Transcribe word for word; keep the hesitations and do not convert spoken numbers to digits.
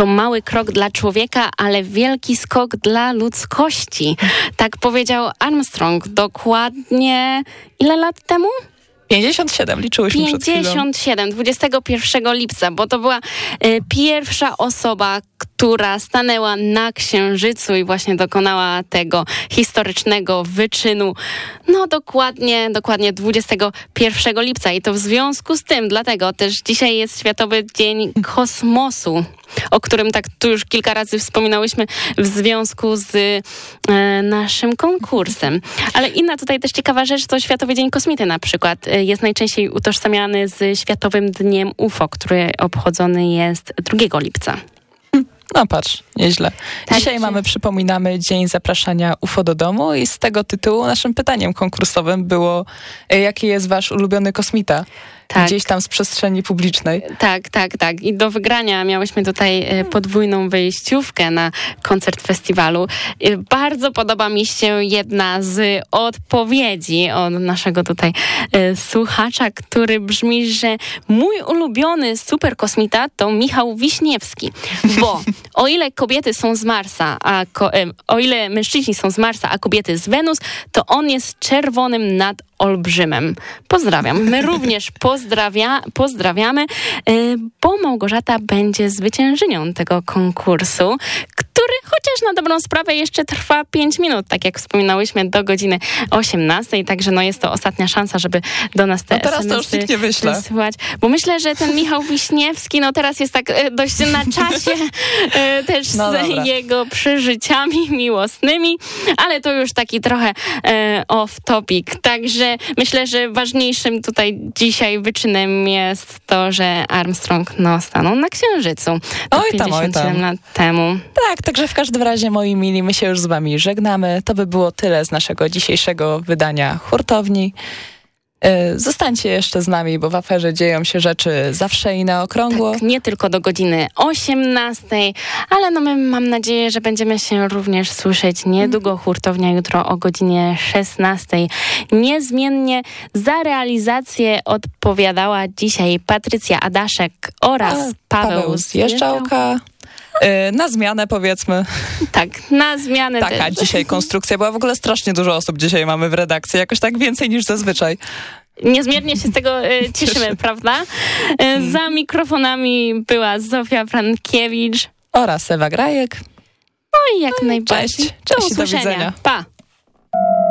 to mały krok dla człowieka, ale wielki skok dla ludzkości. Tak powiedział Armstrong dokładnie ile lat temu? pięćdziesiąt siedem, liczyłyśmy przed chwilą. pięćdziesiąt siedem, dwudziestego pierwszego lipca, bo to była y, pierwsza osoba, która stanęła na Księżycu i właśnie dokonała tego historycznego wyczynu. No dokładnie, dokładnie dwudziestego pierwszego lipca i to w związku z tym, dlatego też dzisiaj jest Światowy Dzień Kosmosu, o którym tak tu już kilka razy wspominałyśmy w związku z e, naszym konkursem. Ale inna tutaj też ciekawa rzecz to Światowy Dzień Kosmity na przykład. E, jest najczęściej utożsamiany z Światowym Dniem U F O, który obchodzony jest drugiego lipca. No patrz, nieźle. Tak, Dzisiaj czy... mamy, przypominamy, Dzień Zapraszania U F O do domu i z tego tytułu naszym pytaniem konkursowym było, jaki jest wasz ulubiony kosmita? Tak. Gdzieś tam z przestrzeni publicznej. Tak, tak, tak. I do wygrania miałyśmy tutaj podwójną wyjściówkę na koncert festiwalu. Bardzo podoba mi się jedna z odpowiedzi od naszego tutaj słuchacza, który brzmi, że mój ulubiony superkosmita to Michał Wiśniewski, bo o ile kobiety są z Marsa, a ko- o ile mężczyźni są z Marsa, a kobiety z Wenus, to on jest czerwonym nad olbrzymem. Pozdrawiam. My również pozdrawia, pozdrawiamy, bo Małgorzata będzie zwyciężynią tego konkursu, który chociaż na dobrą sprawę jeszcze trwa pięć minut, tak jak wspominałyśmy, do godziny osiemnastej, także no jest to ostatnia szansa, żeby do nas te no teraz to już nikt nie wyśle. Wysyłać. Bo myślę, że ten Michał Wiśniewski, no teraz jest tak dość na czasie też no z dobra. jego przeżyciami miłosnymi, ale to już taki trochę e, off topic, także myślę, że ważniejszym tutaj dzisiaj wyczynem jest to, że Armstrong no, stanął na Księżycu. Oj tam, pięćdziesiąt siedem oj tam. lat temu. Tak, także w każdym razie, moi mili, my się już z wami żegnamy. To by było tyle z naszego dzisiejszego wydania Hurtowni. Zostańcie jeszcze z nami, bo w aferze dzieją się rzeczy zawsze i na okrągło. Tak, nie tylko do godziny osiemnastej, ale no my mam nadzieję, że będziemy się również słyszeć niedługo. Hurtownia jutro o godzinie szesnastej. Niezmiennie za realizację odpowiadała dzisiaj Patrycja Adaszek oraz A, Paweł, Paweł Zjeżdżałka. Na zmianę, powiedzmy. Tak, na zmianę Taka też. dzisiaj konstrukcja była. W ogóle strasznie dużo osób dzisiaj mamy w redakcji. Jakoś tak więcej niż zazwyczaj. Niezmiernie się z tego e, cieszymy, Cieszy. prawda? E, za mikrofonami była Zofia Frankiewicz. Oraz Ewa Grajek. No i jak najbardziej. Cześć. Cześć do i do usłyszenia. widzenia. Pa!